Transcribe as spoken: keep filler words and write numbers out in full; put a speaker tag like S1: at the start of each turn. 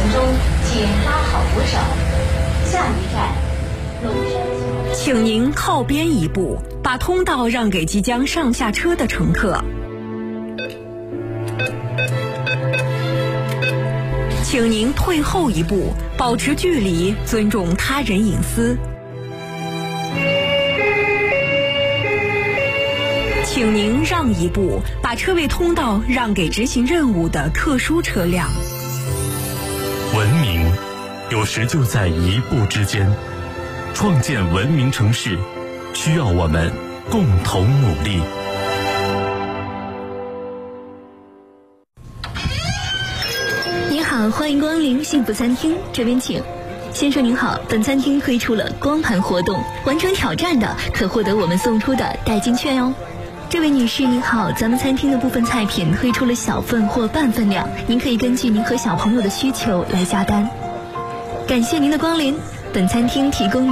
S1: 中仅拉好扶手。下一站，龙山桥。
S2: 请您靠边一步，把通道让给即将上下车的乘客。请您退后一步，保持距离，尊重他人隐私。请您让一步，把车位通道让给执行任务的特殊车辆。
S3: 文明有时就在一步之间，创建文明城市需要我们共同努力。
S4: 你好，欢迎光临幸福餐厅，这边请。先生您好，本餐厅推出了光盘活动，完成挑战的可获得我们送出的代金券哦。这位女士您好，咱们餐厅的部分菜品推出了小份或半份量，您可以根据您和小朋友的需求来下单。感谢您的光临，本餐厅提供